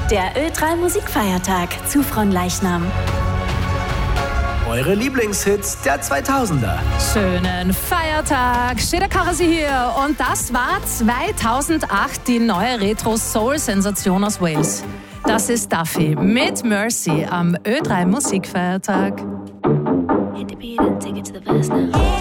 Der Ö3 Musikfeiertag zu Fronleichnam. Eure Lieblingshits der 2000er. Schönen Feiertag, Sheda Karasi hier. Und das war 2008 die neue Retro-Soul-Sensation aus Wales. Das ist Duffy mit Mercy am Ö3 Musikfeiertag.